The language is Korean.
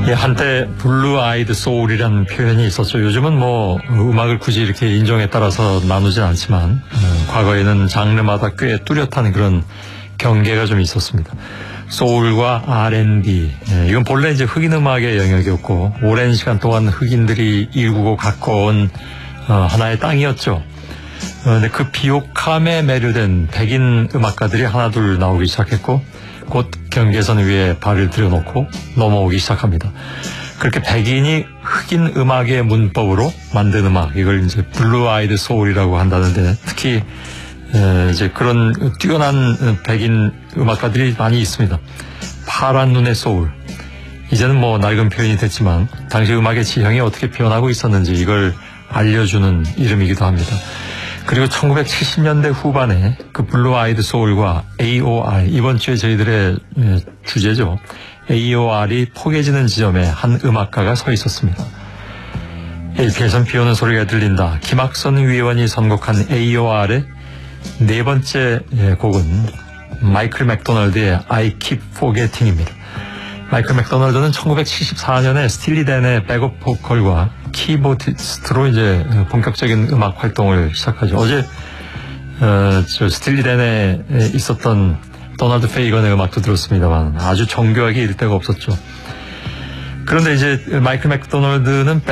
예, 한때 블루 아이드 소울이라는 표현이 있었죠. 요즘은 뭐 음악을 굳이 이렇게 인종에 따라서 나누진 않지만 과거에는 장르마다 꽤 뚜렷한 그런 경계가 좀 있었습니다. 소울과 R&B, 이건 본래 이제 흑인 음악의 영역이었고 오랜 시간 동안 흑인들이 일구고 가꿔온 하나의 땅이었죠. 근데 그 비옥함에 매료된 백인 음악가들이 하나둘 나오기 시작했고 곧 경계선 위에 발을 들여놓고 넘어오기 시작합니다. 그렇게 백인이 흑인 음악의 문법으로 만든 음악, 이걸 이제 블루 아이드 소울이라고 한다는데, 특히 이제 그런 뛰어난 백인 음악가들이 많이 있습니다. 파란 눈의 소울. 이제는 뭐 낡은 표현이 됐지만 당시 음악의 지형이 어떻게 변하고 있었는지 이걸 알려주는 이름이기도 합니다. 그리고 1970년대 후반에 그 블루 아이드 소울과 AOR, 이번 주에 저희들의 주제죠. AOR이 포개지는 지점에 한 음악가가 서 있었습니다. 일개선 비오는 소리가 들린다. 김학선 위원이 선곡한 AOR의 네 번째 곡은 마이클 맥도널드의 I Keep Forgetting입니다. 마이클 맥도널드는 1974년에 스틸리 댄의 백업 보컬과 키보디스트로 이제 본격적인 음악 활동을 시작하죠. 어제 저 스틸리 댄에 있었던 도널드 페이건의 음악도 들었습니다만 아주 정교하게 이를 데가 없었죠. 그런데 이제 마이클 맥도널드는